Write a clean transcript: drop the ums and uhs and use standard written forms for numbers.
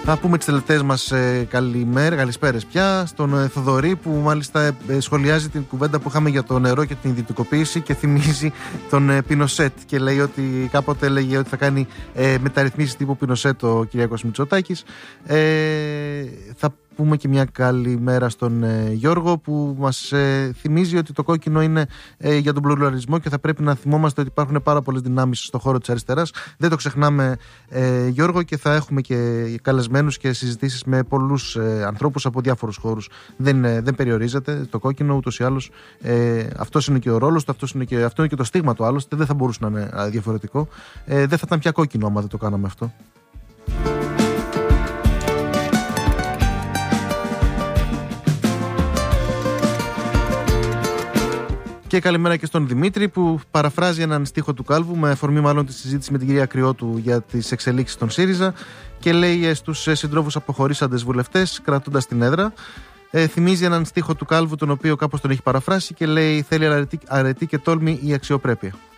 Να πούμε τις τελευταίες μας καλησπέρες πια στον Θοδωρή, που μάλιστα σχολιάζει την κουβέντα που είχαμε για το νερό και την ιδιωτικοποίηση και θυμίζει τον Πινοσέτ και λέει ότι κάποτε έλεγε ότι θα κάνει μεταρρυθμίσεις τύπου Πινοσέτ ο Κυριάκος Μητσοτάκης. Θα πούμε και μια καλημέρα στον Γιώργο, που μας θυμίζει ότι το κόκκινο είναι για τον πλουραλισμό και θα πρέπει να θυμόμαστε ότι υπάρχουν πάρα πολλές δυνάμεις στον χώρο της αριστεράς. Δεν το ξεχνάμε, Γιώργο, και θα έχουμε και καλεσμένους και συζητήσεις με πολλούς ανθρώπους από διάφορους χώρους. Δεν περιορίζεται το κόκκινο ούτως ή άλλως. Αυτός είναι και ο ρόλος του, αυτό είναι και το στίγμα του, άλλωστε δεν θα μπορούσε να είναι διαφορετικό. Δεν θα ήταν πια κόκκινο άμα δεν το κάναμε αυτό. Και καλημέρα και στον Δημήτρη, που παραφράζει έναν στίχο του Κάλβου, με αφορμή μάλλον τη συζήτηση με την κυρία Κρυώτου για τις εξελίξεις των ΣΥΡΙΖΑ, και λέει στους συντρόφους αποχωρήσαντες βουλευτές, κρατώντας την έδρα. Θυμίζει έναν στίχο του Κάλβου, τον οποίο κάπως τον έχει παραφράσει, και λέει: θέλει αρετή και τόλμη η αξιοπρέπεια.